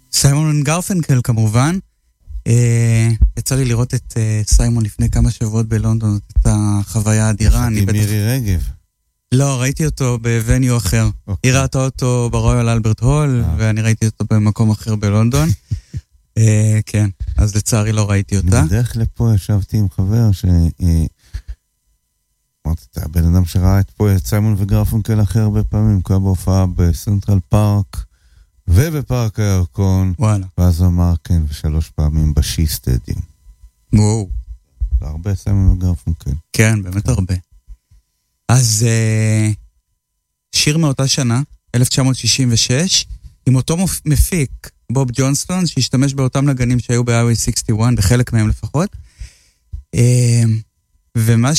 סיימון גרפנקל כמובן. יצא לי לראות את סיימון לפני כמה שבועות בלונדון, את החוויה האדירה. עם מירי רגב. לא, ראיתי אותו בווניו אחר. היא ראתה אותו ברויאל אלברט הול, ואני ראיתי אותו במקום אחר בלונדון. כן, אז לצערי לא ראיתי אותה. בדרך לפה ישבתי עם חבר אמרתי, אתה בן אדם שראה את פה את סיימון וגרפנקל הכי הרבה פעמים, הוא היה בהופעה בסנטרל פארק ובפארק הירקון, ואז הוא אמר כן, ו3 פעמים בשי סטדיום. וואו. הרבה סיימון וגרפנקל. כן, באמת הרבה. אז שיר מאותה שנה, 1966, עם אותו מפיק, בוב ג'ונסטון, שהשתמש באותם נגנים שהיו ב-Highway 61, בחלק מהם לפחות. ומה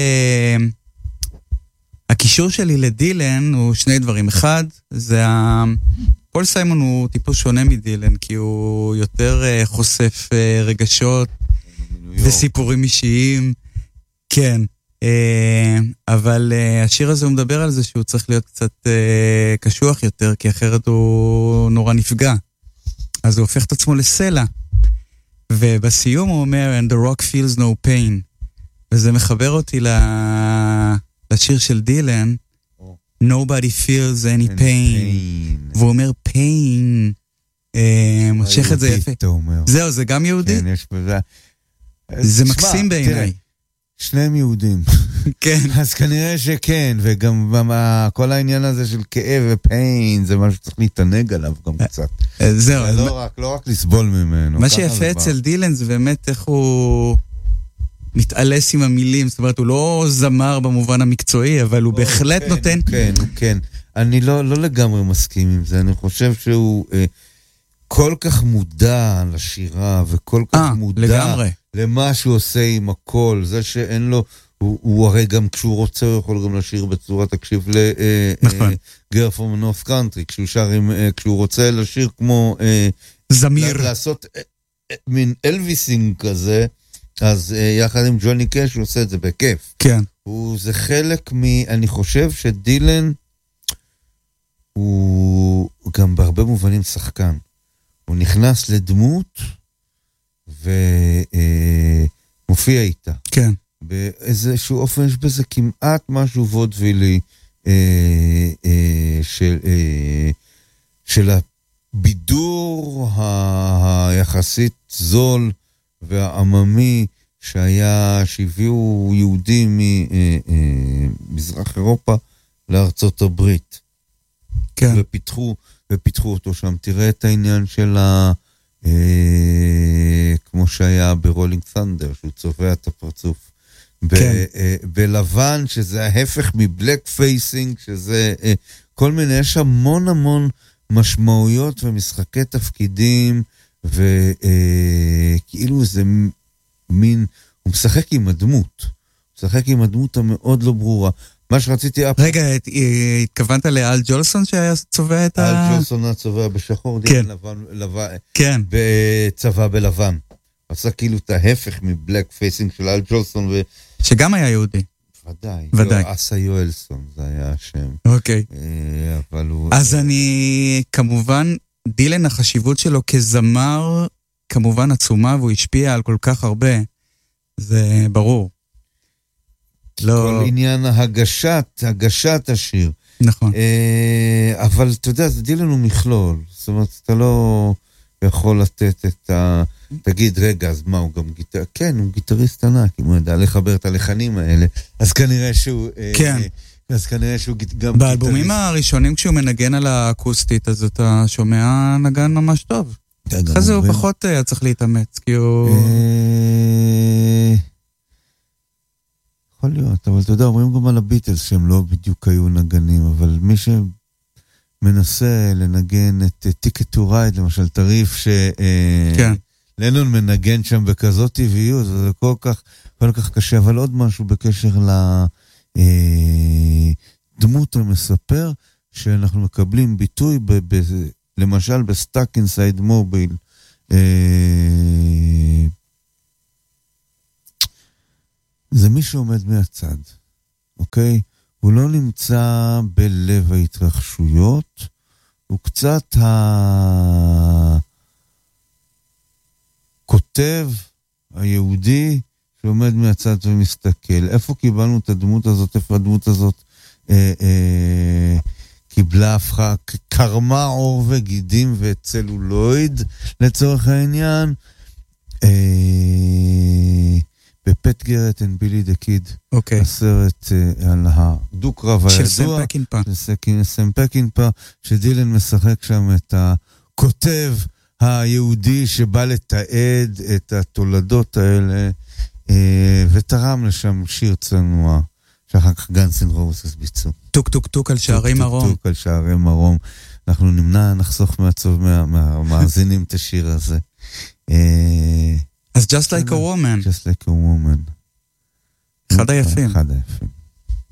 הקישור שלי לדילן הוא שני דברים. אחד, זה פול סיימון הוא טיפוס שונה מדילן, כי הוא יותר חושף רגשות וסיפורים אישיים. כן. אבל השיר הזה הוא מדבר על זה שהוא צריך להיות קצת קשוח יותר, כי אחרת הוא נורא נפגע. אז הוא הופך את עצמו לסלע. ובסיום הוא אומר, and the rock feels no pain. וזה מחבר אותי לשיר של דילן, nobody feels any pain. והוא אומר, pain. מושך את זה יפה. זהו, זה גם יהודי? כן, יש בזה. זה מקסים בעיניי. שניהם יהודים. כן. אז כנראה שכן, וגם כל העניין הזה של כאב ופיין, זה משהו שצריך להתענג עליו גם קצת. זהו. לא רק לסבול ממנו. מה שיפה אצל דילן זה באמת איך הוא מתעלס עם המילים, זאת אומרת, הוא לא זמר במובן המקצועי, אבל הוא בהחלט נותן... כן. אני לא לגמרי מסכים עם זה, אני חושב שהוא כל כך מודע לשירה, וכל כך מודע למה שהוא עושה עם הכל, זה שאין לו, הוא הרי גם כשהוא רוצה, הוא יכול גם לשיר בצורה, תקשיב לגר פרום נורת' קאנטרי, כשהוא רוצה לשיר כמו... זמיר. לעשות מין אלוויסינג כזה, אז יחד עם ג'וני קאש הוא עושה את זה בכיף. כן. זה חלק אני חושב שדילן הוא גם בהרבה מובנים שחקן. הוא נכנס לדמות ומופיע איתה. כן. באיזשהו אופן יש בזה כמעט משהו וודווילי של הבידור היחסית זול והעממי שהביאו יהודים ממזרח אירופה לארצות הברית. כן. ופיתחו אותו שם. תראה את העניין של כמו שהיה ברולינג ת'נדר, שהוא צובע את הפרצוף. כן. בלבן, שזה ההפך מבלק פייסינג, שזה כל מיני, יש המון משמעויות ומשחקי תפקידים, וכאילו זה מין, הוא משחק עם הדמות. הוא משחק עם הדמות המאוד לא ברורה. מה שרציתי... רגע, התכוונת לאל ג'ולסון שהיה צובע את אל ג'ולסון היה צובע בשחור, כן. לבן, כן. בצבע בלבן. עשה כאילו את ההפך מבלק פייסינג של אל ג'ולסון. שגם היה יהודי. ודאי. ודאי. לא, אסה יואלסון, זה היה השם. אוקיי. אבל הוא... אז אני, כמובן, דילן החשיבות שלו כזמר, כמובן עצומה, והוא השפיע על כל כך הרבה. זה ברור. כל עניין הגשת השיר. נכון. אבל אתה יודע, זה דילן הוא מכלול. זאת אומרת, אתה לא יכול לתת את תגיד, רגע, אז מה, הוא גם כן, הוא גיטריסט ענק, אם הוא ידע לחבר את הלחנים האלה, אז כנראה שהוא... כן. אז כנראה שהוא גם... באלבומים הראשונים, כשהוא מנגן על האקוסטית, אז אתה שומע נגן ממש טוב. אחרי זה הוא פחות צריך להתאמץ, כי הוא... יכול להיות, אבל אתה יודע, אומרים גם על הביטלס שהם לא בדיוק היו נגנים, אבל מי שמנסה לנגן את Ticket to Ride, למשל, תריף שלנון מנגן שם בכזאת טבעיות, זה כל כך קשה, אבל עוד משהו בקשר לדמות המספר, שאנחנו מקבלים ביטוי, למשל בסטאק אינסייד מוביל, זה מי שעומד מהצד, אוקיי? הוא לא נמצא בלב ההתרחשויות, הוא קצת הכותב היהודי שעומד מהצד ומסתכל. איפה קיבלנו את הדמות הזאת? איפה הדמות הזאת קיבלה, הפכה, קרמה עור וגידים וצלולויד לצורך העניין? בפט גרט and בילי דה קיד, הסרט על הדו-קרב הידוע של סם פקינפר, שדילן משחק שם את הכותב היהודי שבא לתעד את התולדות האלה, ותרם לשם שיר צנוע שאחר כך גאנס אנד רוזס ביצעו. טוק טוק טוק על שערי מרום. טוק על שערי מרום. אנחנו נחסוך מהמאזינים את השיר הזה. אז Just Like a Woman. Just Like a Woman. אחד היפים. אחד היפים.